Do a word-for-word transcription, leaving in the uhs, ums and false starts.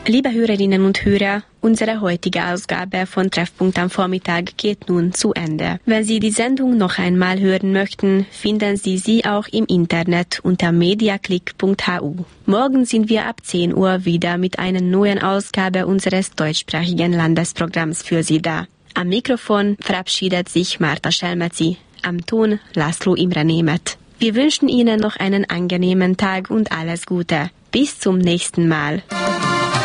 Liebe Hörerinnen und Hörer, unsere heutige Ausgabe von Treffpunkt am Vormittag geht nun zu Ende. Wenn Sie die Sendung noch einmal hören möchten, finden Sie sie auch im Internet unter mediaclick punkt h u. Morgen sind wir ab zehn Uhr wieder mit einer neuen Ausgabe unseres deutschsprachigen Landesprogramms für Sie da. Am Mikrofon verabschiedet sich Marta Schelmezi, am Ton Laszlo Imre Németh. Wir wünschen Ihnen noch einen angenehmen Tag und alles Gute. Bis zum nächsten Mal.